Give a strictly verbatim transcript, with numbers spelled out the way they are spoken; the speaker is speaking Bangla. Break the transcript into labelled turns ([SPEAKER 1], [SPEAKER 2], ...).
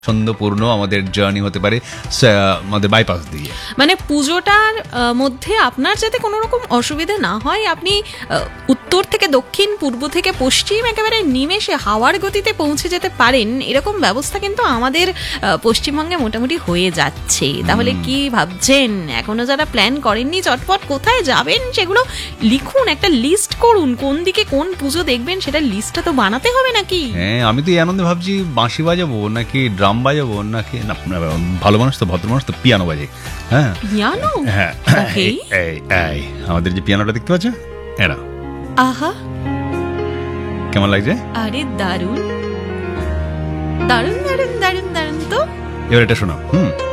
[SPEAKER 1] ছন্দপূর্ণ আমাদের জার্নি হতে পারে আমাদের বাইপাস দিয়ে।
[SPEAKER 2] মানে পুজোটার মধ্যে আপনার যাতে কোনো রকম অসুবিধা না হয়, আপনি উত্তর থেকে দক্ষিণ, পূর্ব থেকে পশ্চিম একেবারে নিমেষে হাওয়ার গতিতে পৌঁছে যেতে পারেন, এরকম ব্যবস্থা কিন্তু আমাদের পশ্চিমবঙ্গে মোটামুটি হয়ে যাচ্ছে। তাহলে কি ভাবছেন? এখনো যারা প্ল্যান করেননি চটপট কোথায় যাবেন সেগুলো লিখুন, একটা লিস্ট করুন, কোন দিকে কোন পুজো দেখবেন সেটা লিস্টটা তো বানাতে হবে নাকি?
[SPEAKER 1] হ্যাঁ, আমি তো এই আনন্দে ভাবছি বাঁশি বাজাবো নাকি ড্রাম বাজাবো নাকি, না ভালো মানুষ তো, ভদ্র মানুষ তো পিয়ানো বাজে। হ্যাঁ,
[SPEAKER 2] পিয়ানো?
[SPEAKER 1] হ্যাঁ, এই আমাদের যে পিয়ানোটা দেখতে পাচ্ছ এরা,
[SPEAKER 2] আহা
[SPEAKER 1] কেমন লাগছে?
[SPEAKER 2] আরে দারুণ দারুণ দারুণ দারুণ দারুণ। তো
[SPEAKER 1] এবার এটা শোনো। হুম